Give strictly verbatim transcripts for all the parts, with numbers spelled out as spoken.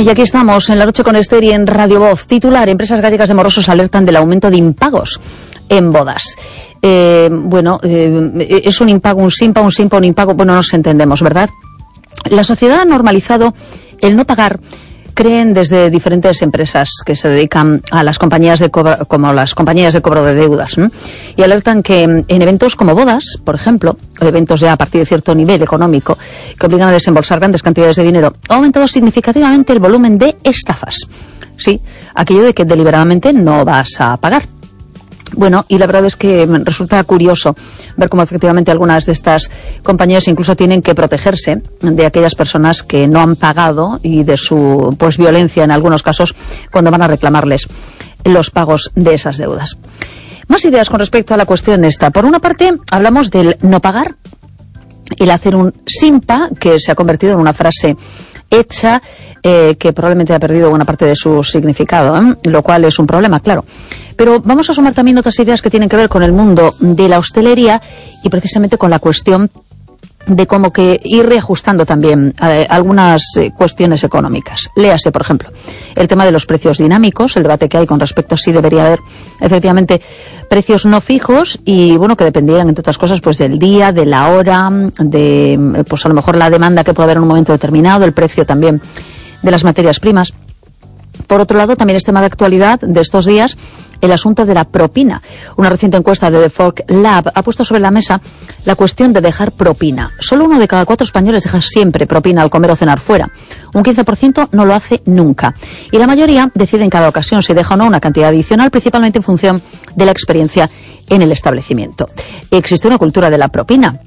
Y aquí estamos, en La Noche con Esther y en Radio Voz. Titular: empresas gallegas de morosos alertan del aumento de impagos en bodas. Eh, bueno, eh, es un impago, un simpa, un simpa, un impago. Bueno, nos entendemos, ¿verdad? La sociedad ha normalizado el no pagar, creen desde diferentes empresas que se dedican a las compañías de cobro, como las compañías de cobro de deudas, ¿no? Y alertan que en eventos como bodas, por ejemplo, eventos ya a partir de cierto nivel económico, que obligan a desembolsar grandes cantidades de dinero, ha aumentado significativamente el volumen de estafas. Sí, aquello de que deliberadamente no vas a pagar. Bueno, y la verdad es que resulta curioso ver cómo efectivamente algunas de estas compañías incluso tienen que protegerse de aquellas personas que no han pagado y de su pues violencia en algunos casos cuando van a reclamarles los pagos de esas deudas. Más ideas con respecto a la cuestión esta. Por una parte, hablamos del no pagar, el hacer un simpa, que se ha convertido en una frase hecha eh, que probablemente ha perdido buena parte de su significado, ¿eh? Lo cual es un problema, claro. Pero vamos a sumar también otras ideas que tienen que ver con el mundo de la hostelería y precisamente con la cuestión de cómo que ir reajustando también eh, algunas eh, cuestiones económicas. Léase, por ejemplo, el tema de los precios dinámicos, el debate que hay con respecto a si debería haber efectivamente precios no fijos y, bueno, que dependieran, entre otras cosas, pues del día, de la hora, de, pues a lo mejor la demanda que puede haber en un momento determinado, el precio también de las materias primas. Por otro lado, también es tema de actualidad de estos días el asunto de la propina. Una reciente encuesta de The Fork Lab ha puesto sobre la mesa la cuestión de dejar propina. Solo uno de cada cuatro españoles deja siempre propina al comer o cenar fuera. Un quince por ciento no lo hace nunca. Y la mayoría decide en cada ocasión si deja o no una cantidad adicional, principalmente en función de la experiencia en el establecimiento. ¿Existe una cultura de la propina?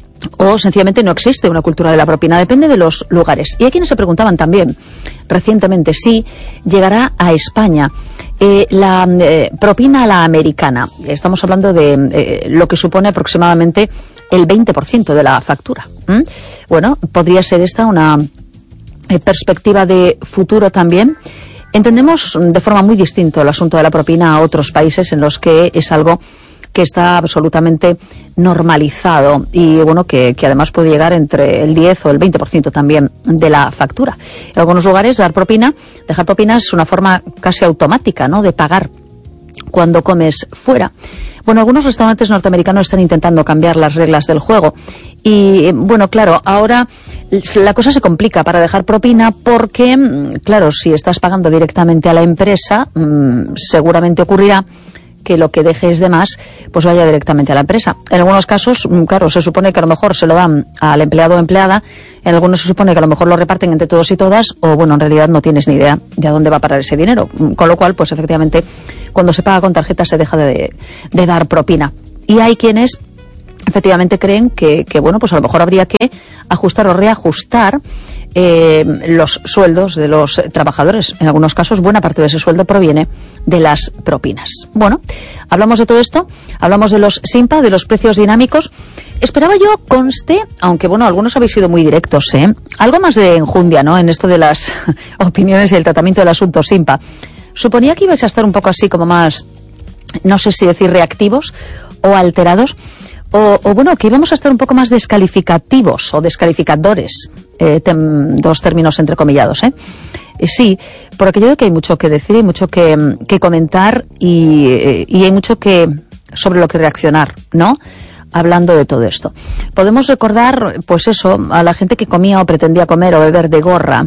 O sencillamente no existe una cultura de la propina, depende de los lugares. Y hay quienes se preguntaban también recientemente si llegará a España eh, la eh, propina a la americana. Estamos hablando de eh, lo que supone aproximadamente el veinte por ciento de la factura. ¿Mm? Bueno, podría ser esta una eh, perspectiva de futuro también. Entendemos de forma muy distinta el asunto de la propina a otros países en los que es algo que está absolutamente normalizado y, bueno, que, que además puede llegar entre el diez o el veinte por ciento también de la factura. En algunos lugares dar propina, dejar propina es una forma casi automática, ¿no?, de pagar cuando comes fuera. Bueno, algunos restaurantes norteamericanos están intentando cambiar las reglas del juego y, bueno, claro, ahora la cosa se complica para dejar propina porque, claro, si estás pagando directamente a la empresa, seguramente ocurrirá que lo que dejes de más pues vaya directamente a la empresa. En algunos casos, claro, se supone que a lo mejor se lo dan al empleado o empleada, en algunos se supone que a lo mejor lo reparten entre todos y todas, o bueno, en realidad no tienes ni idea de a dónde va a parar ese dinero, con lo cual, pues efectivamente, cuando se paga con tarjeta se deja de, de dar propina. Y hay quienes efectivamente creen que, que, bueno, pues a lo mejor habría que ajustar o reajustar eh, los sueldos de los trabajadores. En algunos casos, buena parte de ese sueldo proviene de las propinas. Bueno, hablamos de todo esto, hablamos de los simpa, de los precios dinámicos. Esperaba yo, conste, aunque bueno, algunos habéis sido muy directos, ¿eh? Algo más de enjundia, ¿no?, en esto de las opiniones y el tratamiento del asunto simpa. Suponía que ibais a estar un poco así como más, no sé si decir reactivos o alterados, O, o bueno, que íbamos a estar un poco más descalificativos o descalificadores, eh, tem, dos términos entrecomillados, ¿eh? Eh, sí, por aquello de que hay mucho que decir, hay mucho que, que comentar y, y hay mucho que sobre lo que reaccionar, ¿no?, hablando de todo esto. Podemos recordar, pues eso, a la gente que comía o pretendía comer o beber de gorra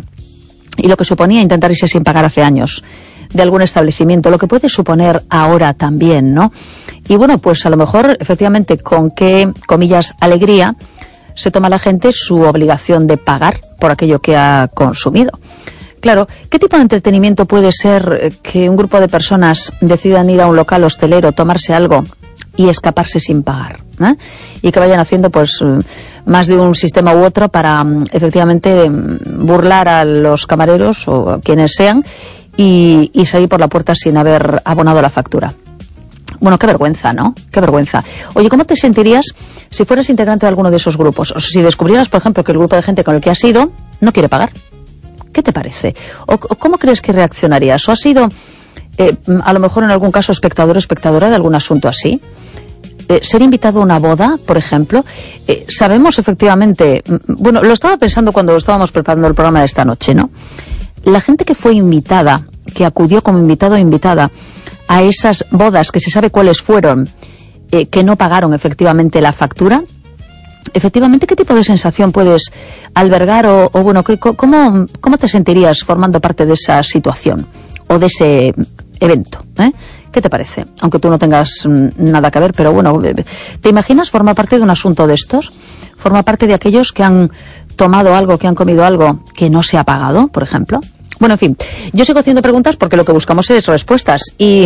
y lo que suponía intentar irse sin pagar hace años de algún establecimiento, lo que puede suponer ahora también, ¿no? Y bueno, pues a lo mejor, efectivamente, con qué, comillas, alegría se toma la gente su obligación de pagar por aquello que ha consumido. Claro, ¿qué tipo de entretenimiento puede ser que un grupo de personas decidan ir a un local hostelero, tomarse algo y escaparse sin pagar, ¿eh? Y que vayan haciendo pues más de un sistema u otro para efectivamente burlar a los camareros o quienes sean y, y salir por la puerta sin haber abonado la factura? Bueno, qué vergüenza, ¿no? Qué vergüenza. Oye, ¿cómo te sentirías si fueras integrante de alguno de esos grupos? O sea, si descubrieras, por ejemplo, que el grupo de gente con el que has ido no quiere pagar. ¿Qué te parece? ¿O, o cómo crees que reaccionarías? ¿O has sido, eh, a lo mejor en algún caso, espectador o espectadora de algún asunto así? Eh, ser invitado a una boda, por ejemplo. Eh, sabemos efectivamente, bueno, lo estaba pensando cuando estábamos preparando el programa de esta noche, ¿no? la gente que fue invitada, que acudió como invitado o invitada a esas bodas, que se sabe cuáles fueron, eh, que no pagaron efectivamente la factura, efectivamente, ¿qué tipo de sensación puedes albergar o, o bueno, cómo, cómo te sentirías formando parte de esa situación o de ese evento? ¿eh? ¿Qué te parece? Aunque tú no tengas nada que ver, pero bueno, ¿te imaginas formar parte de un asunto de estos? ¿Formar parte de aquellos que han tomado algo, que han comido algo que no se ha pagado, por ejemplo? Bueno, en fin, yo sigo haciendo preguntas porque lo que buscamos es respuestas y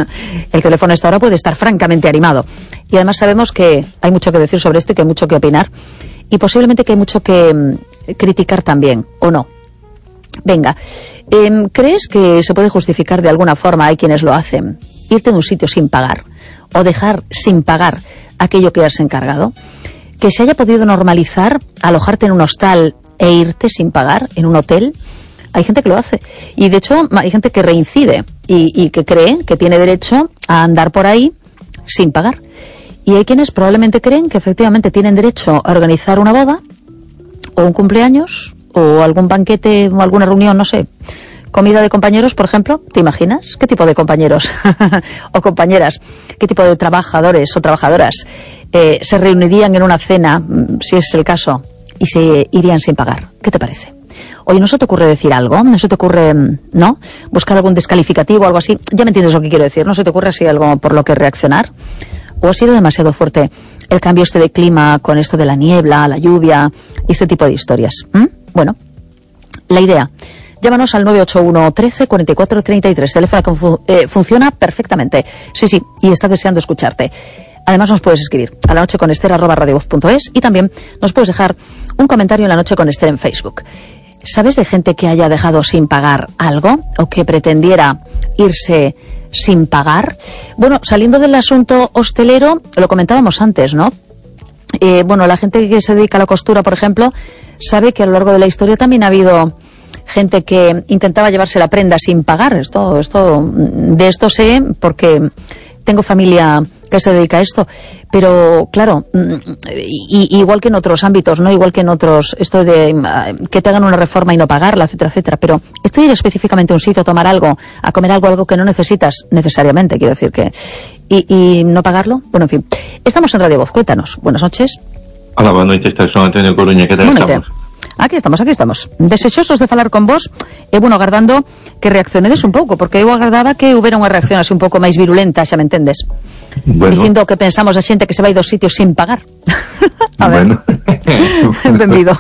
el teléfono a esta hora puede estar francamente animado. Y además sabemos que hay mucho que decir sobre esto y que hay mucho que opinar y posiblemente que hay mucho que mm, criticar también, ¿o no? Venga, eh, ¿crees que se puede justificar de alguna forma, hay quienes lo hacen, irte de un sitio sin pagar o dejar sin pagar aquello que has encargado? ¿Que se haya podido normalizar alojarte en un hostal e irte sin pagar en un hotel? Hay gente que lo hace y de hecho hay gente que reincide y, y que cree que tiene derecho a andar por ahí sin pagar. Y hay quienes probablemente creen que efectivamente tienen derecho a organizar una boda o un cumpleaños o algún banquete o alguna reunión, no sé, comida de compañeros, por ejemplo. ¿Te imaginas? ¿Qué tipo de compañeros o compañeras? ¿Qué tipo de trabajadores o trabajadoras eh, se reunirían en una cena, si es el caso, y se irían sin pagar? ¿Qué te parece? Oye, ¿no se te ocurre decir algo? ¿No se te ocurre, no? Buscar algún descalificativo o algo así. Ya me entiendes lo que quiero decir. ¿No se te ocurre así algo por lo que reaccionar? ¿O ha sido demasiado fuerte el cambio este de clima con esto de la niebla, la lluvia y este tipo de historias? ¿Mm? Bueno, la idea. Llámanos al nueve ocho uno, trece, cuarenta y cuatro, treinta y tres. Teléfono que fu- eh, funciona perfectamente. Sí, sí, y está deseando escucharte. Además nos puedes escribir a la noche con ester arroba radiovoz punto es y también nos puedes dejar un comentario en La Noche con Ester en Facebook. ¿Sabes de gente que haya dejado sin pagar algo o que pretendiera irse sin pagar? Bueno, saliendo del asunto hostelero, lo comentábamos antes, ¿no? Eh, bueno, la gente que se dedica a la costura, por ejemplo, sabe que a lo largo de la historia también ha habido gente que intentaba llevarse la prenda sin pagar. Esto, esto, de esto sé porque tengo familia que se dedica a esto, pero claro, y, y, igual que en otros ámbitos, no igual que en otros, esto de uh, que te hagan una reforma y no pagarla, etcétera, etcétera, pero esto de ir específicamente a un sitio a tomar algo, a comer algo, algo que no necesitas necesariamente, quiero decir que, y, y no pagarlo, bueno, en fin. Estamos en Radio Voz, cuéntanos, buenas noches. Hola, buenas noches, soy Antonio Coruña, ¿qué tal estamos? Aquí estamos, aquí estamos. Desechosos de falar con vos, e, bueno, agardando que reaccionedes un pouco, porque eu agardaba que houbera unha reacción así un pouco máis virulenta, xa me entendes? Bueno. Dicindo o que pensamos a xente que se vai dos sitios sin pagar. A ver. Bueno. Benvido.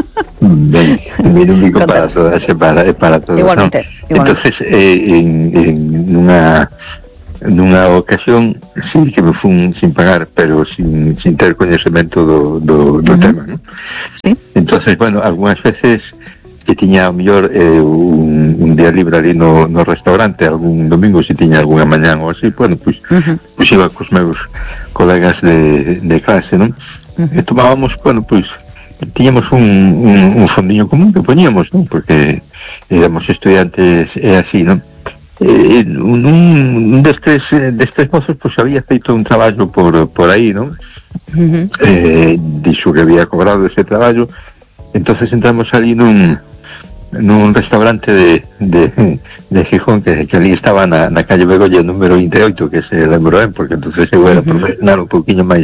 Ben, benvido para todas e para, para todos. Igualmente. ¿No? Igualmente. Entonces, eh, en, en unha... nunha ocasión sí que me fun sin pagar, pero sin, sin ter coñecemento do, do, do uh-huh. tema, ¿no? Sí. Entonces, bueno, algunhas veces que tiña ao mellor eh, un, un día libre ali no, no restaurante, algún domingo, se tiña algunha mañán ou así, bueno, pois pues, uh-huh. pues iba cos meus colegas de, de clase, non? Uh-huh. E tomábamos, bueno, pois pues, tiñamos un, un, un fondiño común que poñíamos, non? Porque éramos estudiantes e así, non? Eh, un, un destes, destes mozos pues había feito un traballo por, por aí, non? Uh-huh. Eh, dixo que había cobrado ese traballo, entonces entramos ali nun nun restaurante de, de, de Gijón que, que ali estaba na, na calle Begolla número vinte e oito, que se lembro ben, porque entonces eu era uh-huh. profesional un poquinho máis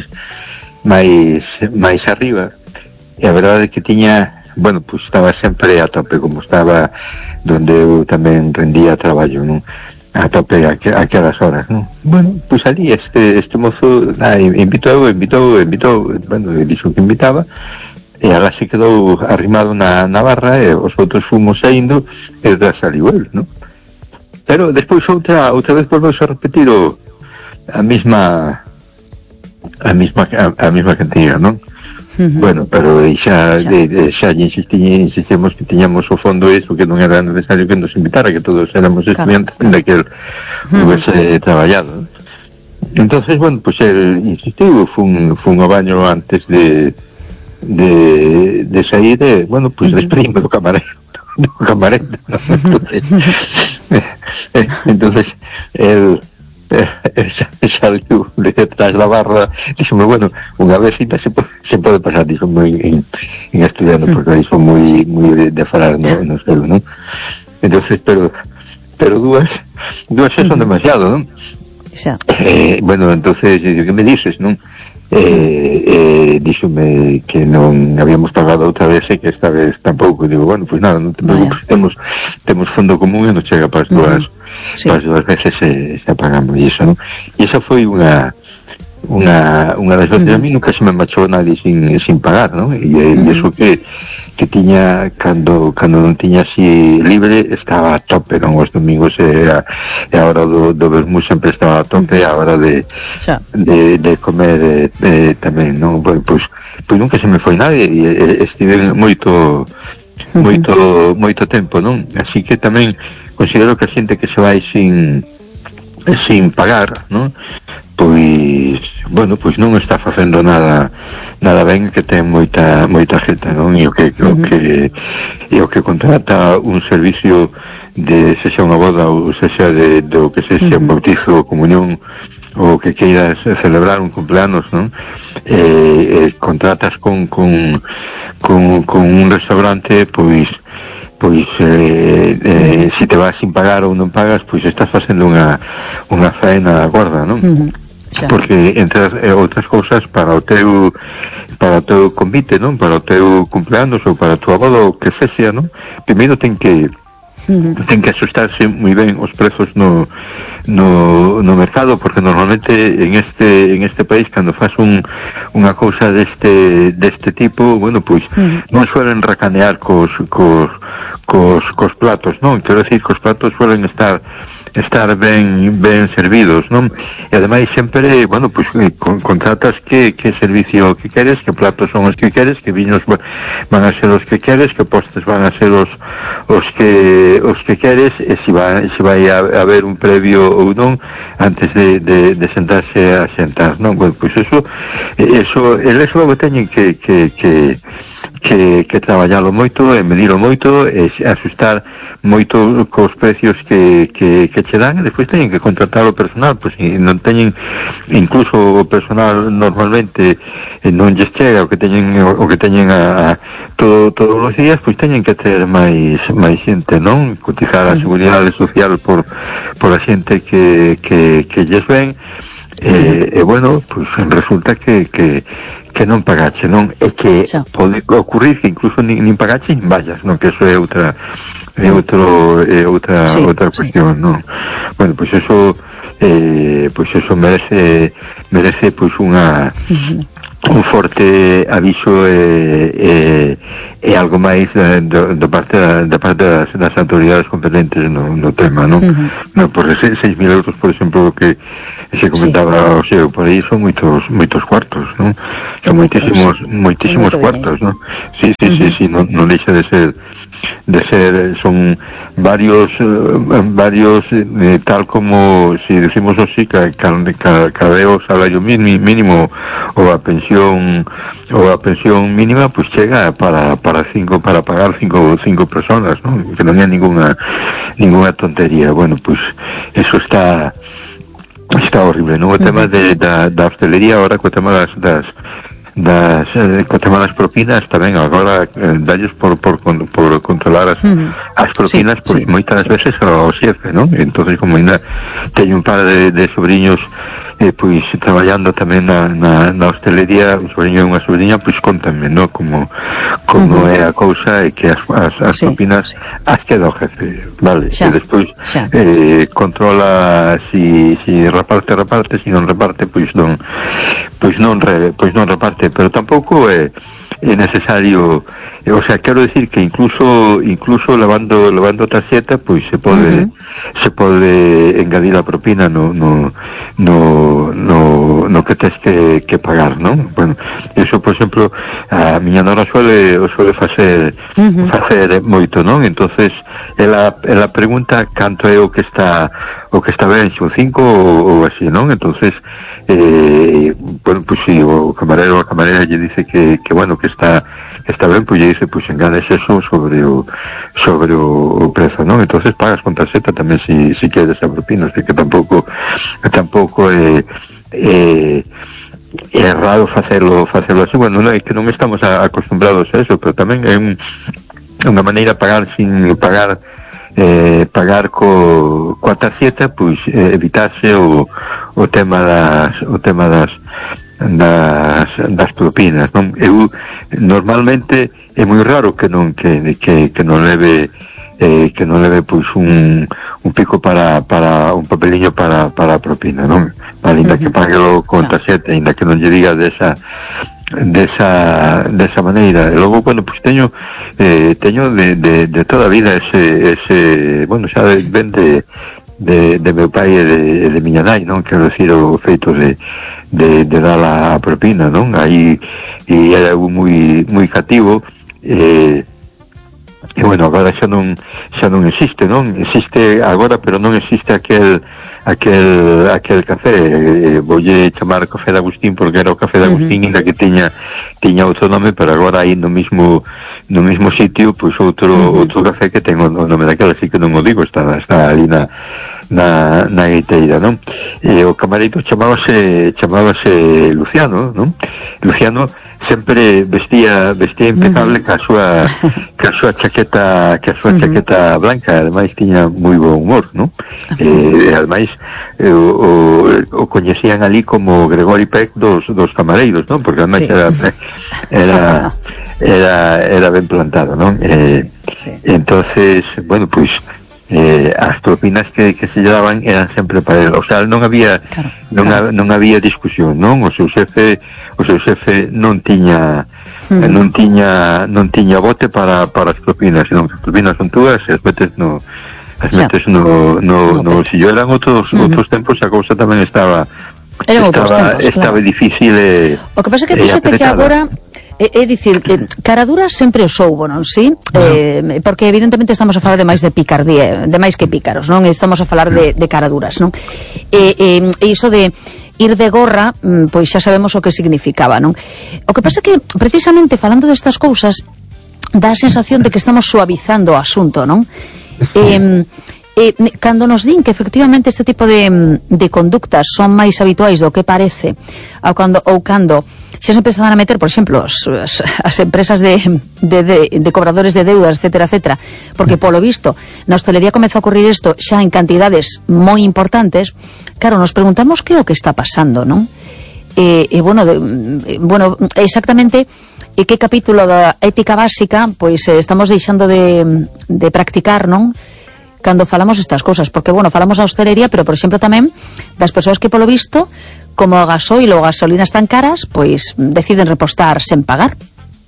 máis máis arriba, e a verdade é que tiña, bueno, pues estaba sempre a tope, como estaba donde eu tamén rendía traballo, non? A tope a, que, a aquelas horas, non? Bueno, pois pues ali este este mozo ah, invitou, invitou, invitou, bueno, dixo que invitaba, e agora se quedou arrimado na, na barra, e os outros fomos saindo, e da saliu el, non? Pero despois outra outra vez volvemos a repetir o, a mesma a mesma a, a mesma cantidad, non? Uh-huh. Bueno, pero xa, xa. De, de, xa insistí, insistimos que tiñamos o fondo eso, que non era necesario que nos invitara, que todos éramos estudiantes claro, claro. de que el uh-huh. hubiese traballado. Entonces, bueno, pues él insistiu, fun, fun ao baño antes de de, de sair, e, bueno, pues uh-huh. despedíme do camarero, do camarero, ¿no? Entonces, entonces, él saliu detrás da barra, díxome, bueno, unha vez cita se pode, se pode pasar, díxome en, en estudiando, porque aí son moi moi de, de falar no, no celu, non? entonces pero pero dúas dúas xa son demasiado, non? Xa. Eh, bueno, entonces, que me dices, non? Eh, eh, díxome que non habíamos pagado outra vez e que esta vez tampouco. Digo, bueno, pois pues nada, non te preocupes, temos, temos fondo común e non chega para as dúas, uh-huh. sí. para as dúas veces se, se pagamos e iso, non? E esa foi unha unha, unha das veces, uh-huh. a mí nunca se me marchou nadie sin, sin pagar, non? E, uh-huh. e iso que que tiña, cando cando non tiña así libre, estaba a tope, non? Os domingos e a, e a hora do, do vermú sempre estaba a tope, a hora de de, de comer eh, eh, tamén, non? Pois, pois, pois nunca se me foi nadie e, e estive moito moito moito tempo, non? Así que tamén considero que a xente que se vai sin sin pagar, non? Pois, bueno, pois non está facendo nada nada ben, que ten moita moita xeta, non? E o que o que e o que contrata un servicio de sexa unha boda ou sexa de do que sexa un bautizo ou comunión ou que queiras celebrar un cumpleanos, non? Eh, eh, contratas con con con con un restaurante, pois pois eh, eh, se te vas sin pagar ou non pagas, pois estás facendo unha unha faena gorda, non? Uh-huh. Porque entre as, eh, outras cousas, para o teu para o teu convite, non? Para o teu cumpleanos ou para a tua boda ou que sexa, non? Primeiro ten que uh-huh. ten que asustarse moi ben os prezos no no no mercado, porque normalmente en este en este país cando faz un unha cousa deste deste tipo, bueno, pois uh-huh. non suelen racanear cos cos cos cos platos, non? Quero decir, cos platos suelen estar estar ben ben servidos, non? E ademais sempre, bueno, pois pues, con, contratas que que servicio que queres, que platos son os que queres, que viños van a ser os que queres, que postres van a ser os os que os que queres, e se vai se vai a, a haber un previo ou non antes de de, de sentarse a sentar, non? Bueno, pois pues eso eso el eso logo teñen que que que que, que traballalo moito e medilo moito e asustar moito cos precios que, que, que che dan, e despois teñen que contratar o personal, pois e non teñen, incluso o personal normalmente non lles chega o que teñen o que teñen a, a todo, todos os días, pois teñen que ter máis máis xente, non? Cotizar a seguridade social por por a xente que, que, que lles ven. E, e bueno, pois resulta que, que que non pagache, non? É que xa. Pode ocurrir que incluso nin, nin pagache nin vallas, non? Que eso é outra é outro é outra sí, outra cuestión, sí. Non? Bueno, pois eso eh, pois eso merece merece pois unha uh-huh. un forte aviso e, e, e algo máis da, da parte da, da parte das, das autoridades competentes no, no tema, non? Uh-huh. No, por seis mil euros, por exemplo, que se comentaba, sí. O sea, por aí son moitos moitos cuartos, non? Son moitísimos moitísimos cuartos, non? Sí, sí, uh-huh. sí, sí, non, non deixa de ser de ser, son varios eh, varios eh, tal como si decimos así, ca, ca, ca, cada o salario mínimo ou a pensión ou a pensión mínima, pues chega para para cinco para pagar cinco cinco personas, ¿no? Que non é ninguna ninguna tontería. Bueno, pues eso está está horrible, ¿no? O tema de da, da hostelería ahora, co tema das das das eh, co tema das propinas tamén agora eh, dalles por, por por controlar as, mm. as propinas, sí, porque sí, moitas sí. veces ao xefe, non? Entonces, como ainda teño un par de, de sobrinhos eh, pois traballando tamén na, na, na hostelería, un sobrinho e unha sobrinha, pois contanme, non? Como como uh-huh. é a cousa, e que as, as, as sí, propinas sí. as queda o jefe, vale? Xa, e despois eh, controla si, si reparte, reparte, si non reparte, pois non pois non re, pois non reparte, pero tampouco é, é necesario, eh, o sea, quero decir que incluso incluso levando levando tarxeta, pois se pode uh-huh. se pode engadir a propina no no no no, no que tes que, que pagar, non? Bueno, eso, por exemplo, a miña nora suele suele facer uh-huh. facer moito, non? Entonces, ela ela pregunta canto é o que está o que está ben, son cinco ou, ou así, non? Entonces, eh, bueno, pues si o camarero o a camarera lle dice que, que bueno, que está que está ben, pues lle dice, pues engades eso sobre o sobre o, o prezo, non? Entonces pagas con tarxeta tamén si, si queres a propina, así que tampouco tampouco é eh, é raro facelo facelo así. Bueno, non é que non estamos a, acostumbrados a eso, pero tamén é un unha maneira de pagar sin pagar eh, pagar co, coa tarxeta, pois eh, evitarse o, o tema das o tema das das, das propinas, non? Eu normalmente é moi raro que non que, que, que non leve eh, que non leve pois un, un pico para, para un papeliño para, para a propina, non? Ainda que pague o con tarxeta, ainda que non lle diga desa desa desa maneira. E logo, bueno, pois teño eh, teño de, de, de toda a vida ese, ese bueno, xa ven de de, de meu pai e de, de miña nai, non? Quero dicir, o feito de de, de dar a propina, non? Aí e era algo moi moi cativo, eh, e bueno, agora xa non xa non existe, non? Existe agora, pero non existe aquel aquel aquel café, eh, voulle chamar café de Agustín porque era o café de Agustín, uh -huh. Ainda que tiña tiña outro nome, pero agora aí no mismo no mismo sitio, pois pues, outro uh -huh. outro café que ten o nome daquela, así que non o digo, está está ali na na na guiteira, non? E o camareiro chamábase chamábase Luciano, non? Luciano sempre vestía vestía impecable, uh -huh. ca súa ca súa chaqueta, ca súa uh -huh. chaqueta blanca, ademais tiña moi bo humor, non? Uh -huh. E ademais eh, o, o, o coñecían ali como Gregory Peck dos dos camareiros, non? Porque ademais sí. era era era era ben plantado, non? Eh, sí. Sí. Entonces, bueno, pois pues, eh, as propinas que, que se lle daban eran sempre para él, o sea, non había claro, non, claro. A, non había discusión, non? O seu xefe o seu xefe non tiña mm. non tiña non tiña bote para, para as propinas, senón que as propinas son túas e as metes no as metes no, no, no, no bolsillo. Eran outros, mm-hmm. outros tempos, a cousa tamén estaba Eran outros estaba, tempos, estaba claro. difícil e, o que pasa é que fíxate que agora É, é dicir, eh, caradura sempre o soubo, non si? Sí? Eh, porque evidentemente estamos a falar de máis de picardía, de máis que pícaros, non? Estamos a falar de, de caraduras, non? E eh, eh, iso de ir de gorra, pois xa sabemos o que significaba, non? O que pasa é que, precisamente, falando destas cousas, dá a sensación de que estamos suavizando o asunto, non? Eh, Eh, cando nos din que efectivamente este tipo de, de conductas son máis habituais do que parece, ou cando, ou cando xa se empezan a meter, por exemplo, as, as empresas de, de, de, de cobradores de deudas, etcétera, etcétera, porque polo visto na hostelería comeza a ocurrir isto xa en cantidades moi importantes, claro, nos preguntamos que é o que está pasando, non? E, e bueno, de, bueno, exactamente e que capítulo da ética básica pois eh, estamos deixando de, de practicar, non? Cando falamos estas cousas, porque, bueno, falamos da hostelería, pero, por exemplo, tamén das persoas que, polo visto, como o gasoil ou gasolina están caras, pois deciden repostar sen pagar.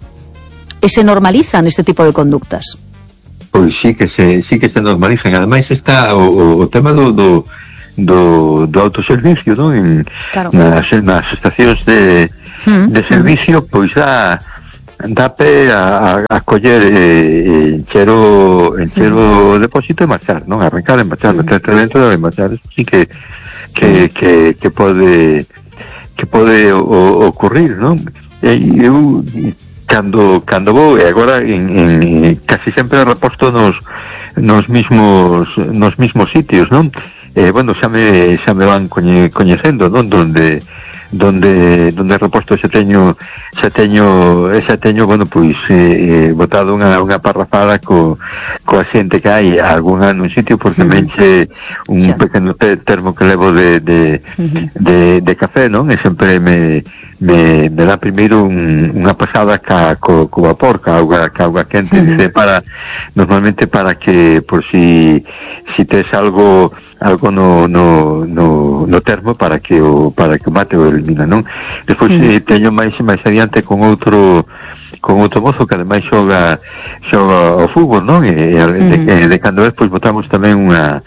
E se normalizan este tipo de conductas. Pois sí que se sí que se normalizan. Ademais está o, o tema do, do, do, do autoservicio, non? En, claro. nas, nas estacións de, mm. de servicio, pois dá dá pé a, a, a coller eh, enchero enchero o depósito e marchar, non? Arrancar e marchar, meterte dentro e marchar. Eso sí que que, que, que pode que pode o, ocurrir, non? E eu cando cando vou, e agora en, en casi sempre reposto nos nos mismos nos mismos sitios, non? Eh, bueno, xa me xa me van coñe, coñecendo, non? Donde donde donde reposto xa teño xa teño xa teño bueno, pois eh, botado unha, unha parrafada co, coa xente que hai algunha nun sitio, porque mm. menche un sí. pequeno te, termo que levo de de, mm-hmm. de de café, non? E sempre me me, me dá primeiro un, unha pasada ca, co, co vapor, ca auga, ca auga quente, mm-hmm. dice, para normalmente para que por si si tes algo algo no, no, no, no termo para que o para que o mate o elimina, non? Despois mm. eh, teño máis máis adiante con outro con outro mozo que ademais xoga xoga o fútbol, non? E, e mm. de, de cando vez pois botamos tamén unha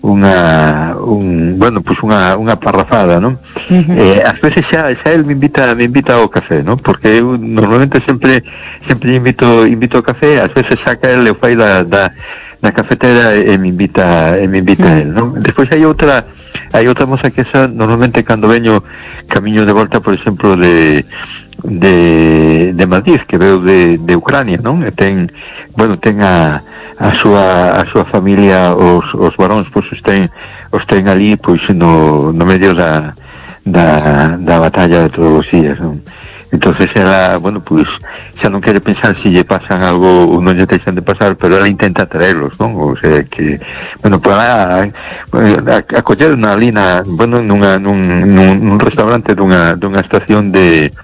unha un, bueno, pois unha unha parrafada, non? Mm-hmm. Eh, ás veces xa xa el me invita me invita ao café, non? Porque eu normalmente sempre sempre invito invito ao café, ás veces saca el e o fai da, da na cafetera e me invita e me invita mm. el, non? Despois hai outra hai outra moza que esa normalmente cando veño camiño de volta, por exemplo, de de de Madrid, que veo de de Ucrania, non? E ten, bueno, ten a a súa a súa familia, os os varóns, pois os ten os ten ali pois no no medio da da da batalla de todos os días, non? entonces ela, bueno, pues xa non quere pensar se lle pasan algo ou non lle deixan de pasar, pero ela intenta traerlos, non? O sea, que, bueno, para acoller unha lina, bueno, nunha, nun, nun, nun restaurante dunha, dunha estación de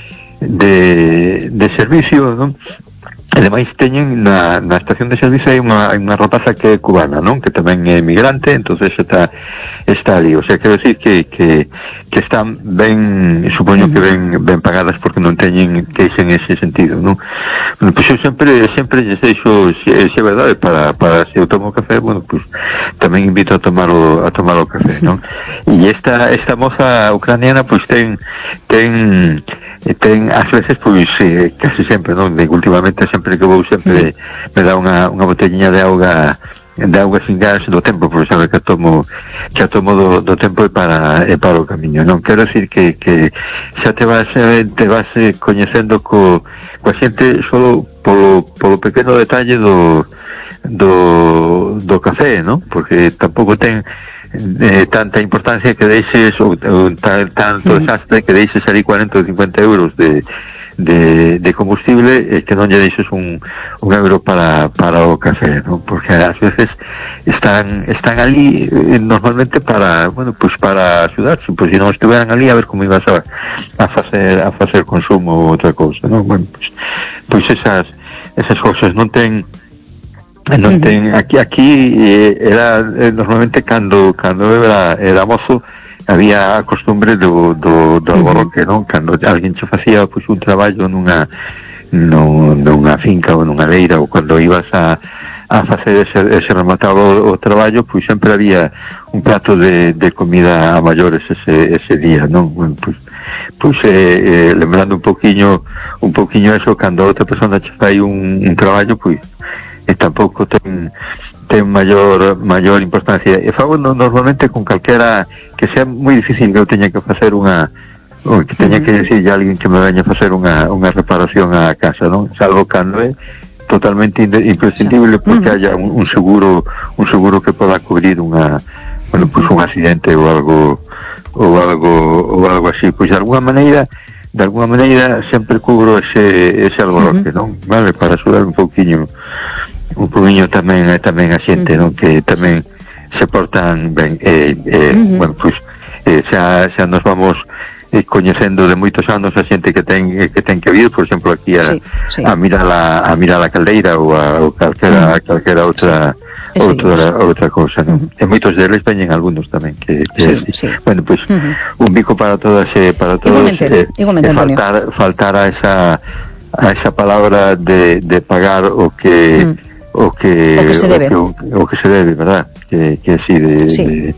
de, de servicio, non? Ademais teñen na, na estación de servicio hai unha, hai unha rapaza que é cubana, non? Que tamén é migrante, entonces está está ali, o sea, quero decir que, que, que están ben, supoño que ben, ben pagadas porque non teñen queixa en ese sentido, non? Bueno, pois eu sempre, sempre lles deixo, se, se é verdade, para, para se eu tomo café, bueno, pois tamén invito a tomar o, a tomar o café, non? E esta, esta moza ucraniana, pois ten, ten, ten, ás veces, pois, eh, casi sempre, non? De, últimamente, sempre que vou, sempre me dá unha, unha botellinha de auga, de auga sin gas do tempo, porque sabe que tomo, que a tomo do, do tempo e para, e para o camiño, non? Quero decir que, que xa te vas, te vas coñecendo co, coa xente solo polo, polo pequeno detalle do, do, do café, non? Porque tampouco ten eh, tanta importancia que deixes ou, ou tal, tanto desastre que deixes ali cuarenta ou cincuenta euros de de, de combustible eh, que non lle deixes un, un euro para, para o café, ¿no? Porque ás veces están están ali eh, normalmente para, bueno, pues para axudar, pues se non estuveran ali a ver como ibas a, a facer a facer consumo ou outra cousa, ¿no? Bueno, pues, pues esas esas cousas non ten non ten aquí aquí eh, era eh, normalmente cando cando era era mozo había a costumbre do, do, do alborroque, non? Cando alguén che facía pois, un traballo nunha, no, nunha finca ou nunha leira, ou cando ibas a, a facer ese, ese rematado o, o traballo, pois sempre había un plato de, de comida a maiores ese, ese día, non? Bueno, pois, pois eh, eh, lembrando un poquinho un poquinho eso, cando outra persona che fai un, un traballo, pois e tampouco ten ten maior maior importancia. E fago no, normalmente con calquera que sea moi difícil que eu teña que facer unha ou que teña que decirlle a alguén que me veña a facer unha unha reparación á casa, non? Salvo cando é totalmente imprescindible porque haya un, un seguro un seguro que poda cubrir unha, bueno, pues un accidente ou algo ou algo ou algo así, pois de alguna maneira de alguna maneira sempre cubro ese ese alboroque, non? Vale, para axudar un pouquiño un poquinho tamén tamén a xente, uh -huh. non? Que tamén se portan ben, eh, eh, uh -huh. bueno, pois pues, eh, xa, xa nos vamos eh, coñecendo de moitos anos a xente que ten que ten que vir, por exemplo, aquí a, sí, sí. a mirar a, a mirar a caldeira ou a ou calquera, uh -huh. calquera outra sí. outra, outra cousa, non? Uh -huh. E moitos deles veñen algunos tamén que, que sí, sí. bueno, pois pues, uh -huh. un bico para todas eh, para todos igualmente, eh, igualmente, faltar faltar a esa a esa palabra de, de pagar o que uh -huh. o que o que se debe, o que, o que se debe, verdad? Que, que así de, sí. de,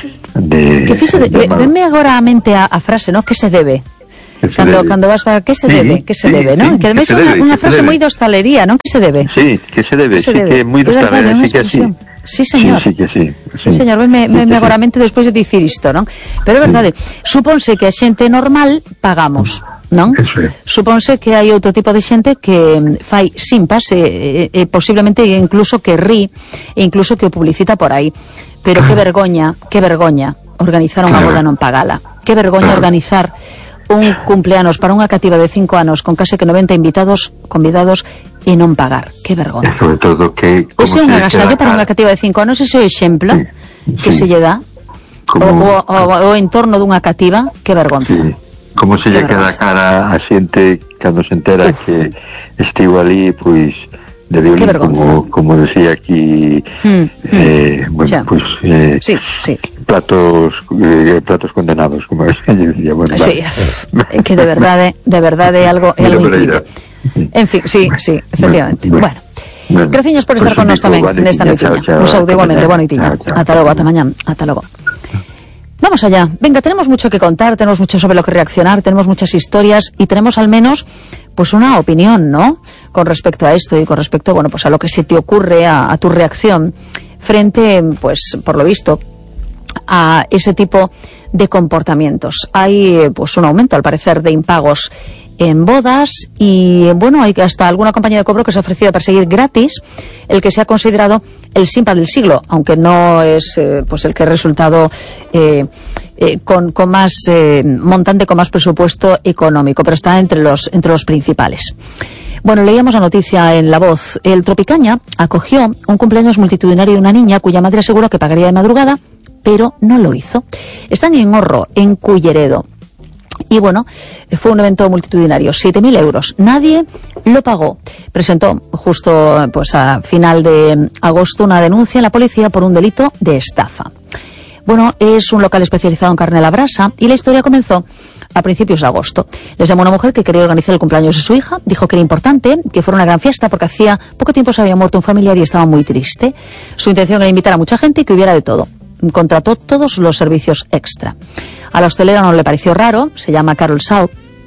de que fixe, de, de venme agora a mente a, a frase, ¿no? Que se debe. Que cando, debe. Cando vas para que se sí, debe, que se sí, debe, ¿no? Sí, que ademais é unha, unha frase moi de hostalería, ¿non? Que se debe. Sí, que se debe, que se sí, debe. Que é moi de hostalería, sí que así. Sí, señor. Sí, sí, que sí. Sí, sí señor, venme, venme agora a mente despois de dicir isto, non? Pero é verdade, supónse que a xente normal pagamos, non? Supónse que hai outro tipo de xente que fai simpas e, e, e posiblemente incluso que ri e incluso que o publicita por aí. Pero que vergoña, que vergoña organizar unha boda non pagala. Que vergoña organizar un cumpleanos para unha cativa de cinco anos con case que noventa invitados convidados e non pagar. Que vergonza. E sobre todo que ese é un agasallo para unha cativa de cinco anos, ese é o exemplo sí, que sí. se lle dá como... o, o, o entorno dunha cativa. Que vergonza. Sí. Como se lle queda a cara a xente cando se entera Uf. que estivo ali, pois de violín, como, como decía aquí mm, eh, mm, bueno, pues eh, sí, sí. platos eh, platos condenados, como es que decía, bueno, sí, vale. Que de verdade, de verdade é algo, é algo increíble. En fin, sí, sí, efectivamente. Bueno, bueno. Graciñas por estar pues con nós tamén nesta noitiña. Un saúdo igualmente, boa noitiña. Ata logo, ata mañán, ata logo. Vamos allá. Venga, tenemos mucho que contar, tenemos mucho sobre lo que reaccionar, tenemos muchas historias y tenemos al menos pues una opinión, ¿no? Con respecto a esto y con respecto, bueno, pues a lo que se te ocurre, a, a tu reacción frente, pues, por lo visto, a ese tipo de comportamientos. Hay, pues, un aumento, al parecer, de impagos en bodas y, bueno, hay hasta alguna compañía de cobro que se ha ofrecido a perseguir gratis el que se ha considerado el simpa del siglo, aunque no es eh, pues el que ha resultado eh, eh, con, con más eh, montante, con más presupuesto económico, pero está entre los, entre los principales. Bueno, leíamos la noticia en La Voz. El Tropicaña acogió un cumpleaños multitudinario de una niña cuya madre aseguró que pagaría de madrugada, pero no lo hizo. Están en Horro, en Culleredo. Y bueno, fue un evento multitudinario, siete mil euros. Nadie lo pagó. Presentó justo pues a final de agosto una denuncia en la policía por un delito de estafa. Bueno, es un local especializado en carne a la brasa y la historia comenzó a principios de agosto. Les llamó una mujer que quería organizar el cumpleaños de su hija, dijo que era importante, que fuera una gran fiesta porque hacía poco tiempo se había muerto un familiar y estaba muy triste. Su intención era invitar a mucha gente y que hubiera de todo. Contrató todos los servicios extra. A la hostelera no le pareció raro, se llama Carol Sau,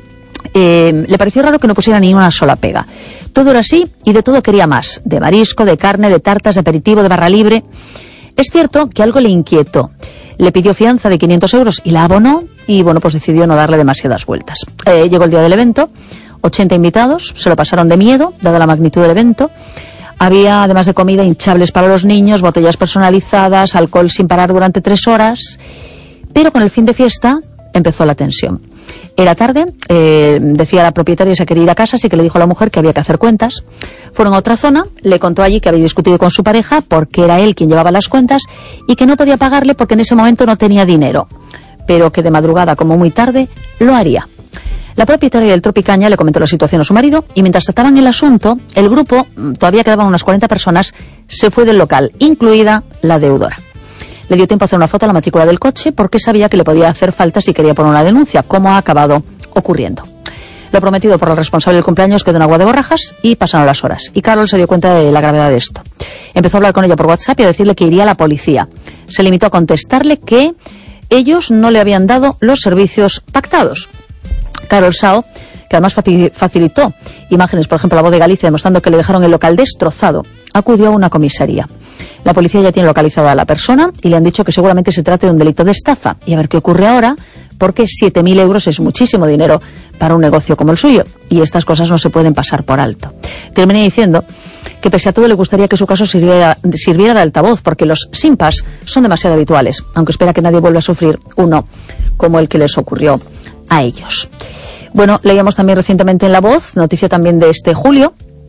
eh, le pareció raro que no pusiera ni una sola pega. Todo era así y de todo quería más, de marisco, de carne, de tartas, de aperitivo, de barra libre. Es cierto que algo le inquietó. Le pidió fianza de quinientos euros y la abonó y, bueno, pues decidió no darle demasiadas vueltas. Eh, llegó el día del evento, ochenta invitados, se lo pasaron de miedo, dada la magnitud del evento. Había, además de comida, hinchables para los niños, botellas personalizadas, alcohol sin parar durante tres horas. Pero con el fin de fiesta empezó la tensión. Era tarde, eh, decía la propietaria que se quería ir a casa, así que le dijo a la mujer que había que hacer cuentas. Fueron a otra zona, le contó allí que había discutido con su pareja porque era él quien llevaba las cuentas y que no podía pagarle porque en ese momento no tenía dinero, pero que de madrugada, como muy tarde, lo haría. La propietaria del Tropicaña le comentó la situación a su marido y mientras trataban el asunto, el grupo, todavía quedaban unas cuarenta personas, se fue del local, incluida la deudora. Le dio tiempo a hacer una foto a la matrícula del coche porque sabía que le podía hacer falta si quería poner una denuncia, como ha acabado ocurriendo. Lo prometido por el responsable del cumpleaños quedó en agua de borrajas y pasaron las horas. Y Carol se dio cuenta de la gravedad de esto. Empezó a hablar con ella por WhatsApp y a decirle que iría a la policía. Se limitó a contestarle que ellos no le habían dado los servicios pactados. Carol Sau, que además facilitó imágenes, por ejemplo, La Voz de Galicia, demostrando que le dejaron el local destrozado, acudió a una comisaría. La policía ya tiene localizada a la persona y le han dicho que seguramente se trate de un delito de estafa. Y a ver qué ocurre ahora, porque siete mil euros es muchísimo dinero para un negocio como el suyo. Y estas cosas no se pueden pasar por alto. Terminé diciendo que pese a todo le gustaría que su caso sirviera, sirviera de altavoz, porque los simpas son demasiado habituales, aunque espera que nadie vuelva a sufrir uno como el que les ocurrió a ellos. Bueno, leíamos también recientemente en La Voz, noticia también de este julio,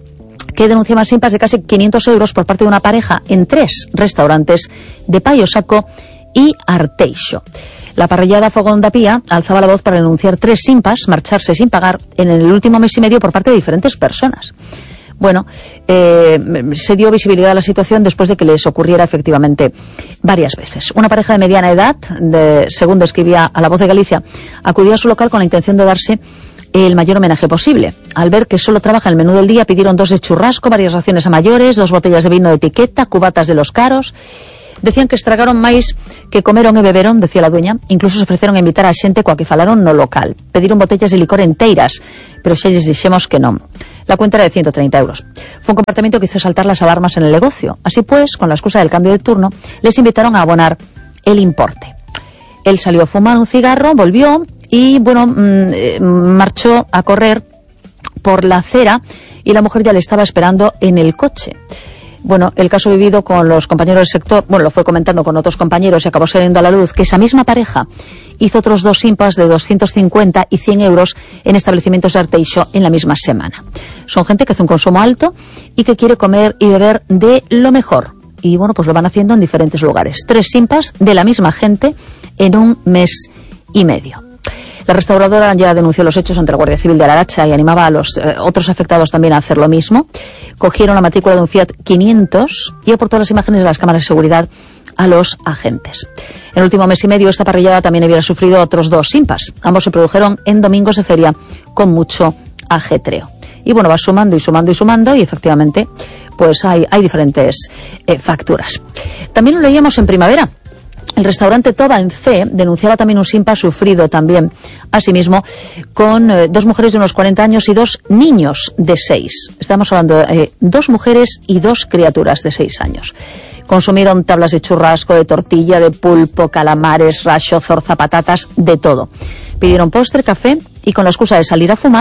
que denunciaban simpas de casi quinientos euros por parte de una pareja en tres restaurantes de Paio Saco y Arteixo. La parrillada Fogón da Pía alzaba la voz para denunciar tres simpas, marcharse sin pagar en el último mes y medio por parte de diferentes personas. Bueno, eh, se dio visibilidad a la situación después de que les ocurriera efectivamente varias veces. Una pareja de mediana edad, de, según describía a La Voz de Galicia, acudió a su local con la intención de darse el mayor homenaje posible. Al ver que solo trabaja el menú del día, pidieron dos de churrasco, varias raciones a mayores, dos botellas de vino de etiqueta, cubatas de los caros. Decían que estragaron máis que comeron e beberon, decía la dueña. Incluso se ofreceron a invitar a xente coa que falaron no local. Pediron botellas de licor enteiras, pero xa lles dixemos que non. La cuenta era de ciento treinta euros. Fue un comportamiento que hizo saltar las alarmas en el negocio. Así pues, con la excusa del cambio de turno, les invitaron a abonar el importe. Él salió a fumar un cigarro, volvió y, bueno, mmm, marchó a correr por la acera y la mujer ya le estaba esperando en el coche. Bueno, el caso vivido con los compañeros del sector, bueno, lo fue comentando con otros compañeros y acabó saliendo a la luz que esa misma pareja hizo otros dos simpas de doscientos cincuenta y cien euros en establecimientos de Arteixo en la misma semana. Son gente que hace un consumo alto y que quiere comer y beber de lo mejor. Y bueno, pues lo van haciendo en diferentes lugares. Tres simpas de la misma gente en un mes y medio. La restauradora ya denunció los hechos ante la Guardia Civil de Araracha y animaba a los eh, otros afectados también a hacer lo mismo. Cogieron la matrícula de un Fiat quinientos y aportó las imágenes de las cámaras de seguridad a los agentes. En el último mes y medio esta parrillada también había sufrido otros dos simpas. Ambos se produjeron en domingos de feria con mucho ajetreo. Y bueno, va sumando y sumando y sumando y efectivamente pues hay, hay diferentes eh, facturas. También lo leíamos en primavera. El restaurante Toba en C denunciaba también un simpa sufrido también, asimismo, con eh, dos mujeres de unos cuarenta años y dos niños de seis. Estamos hablando de eh, dos mujeres y dos criaturas de seis años. Consumieron tablas de churrasco, de tortilla, de pulpo, calamares, racho, zorza, patatas, de todo. Pidieron postre, café y con la excusa de salir a fumar,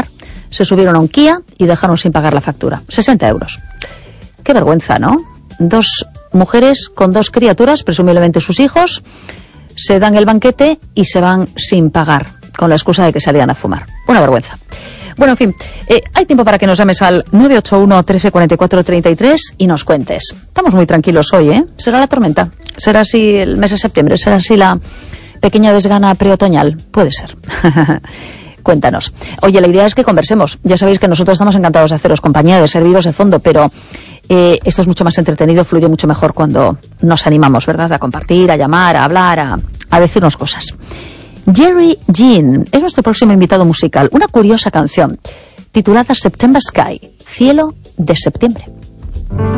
se subieron a un Kia y dejaron sin pagar la factura. sesenta euros. Qué vergüenza, ¿no? Dos mujeres con dos criaturas, presumiblemente sus hijos, se dan el banquete y se van sin pagar, con la excusa de que salían a fumar. Una vergüenza. Bueno, en fin, eh, hay tiempo para que nos llames al nueve ocho uno, trece, cuarenta y cuatro, treinta y tres y nos cuentes. Estamos muy tranquilos hoy, ¿eh? Será la tormenta, será así el mes de septiembre, será así la pequeña desgana preotoñal. Puede ser. Cuéntanos. Oye, la idea es que conversemos. Ya sabéis que nosotros estamos encantados de haceros compañía, de serviros de fondo, pero eh, esto es mucho más entretenido, fluye mucho mejor cuando nos animamos, ¿verdad? A compartir, a llamar, a hablar, a, a decirnos cosas. Jerry Jean es nuestro próximo invitado musical. Una curiosa canción titulada September Sky, cielo de septiembre.